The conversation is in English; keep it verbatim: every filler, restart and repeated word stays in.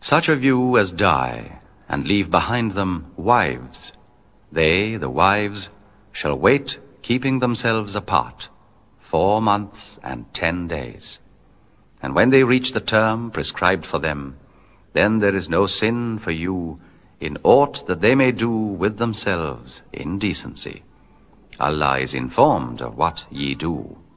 Such of you as die, and leave behind them wives, they, the wives, shall wait, keeping themselves apart, four months and ten days. And when they reach the term prescribed for them, then there is no sin for you in aught that they may do with themselves in decency. Allah is informed of what ye do.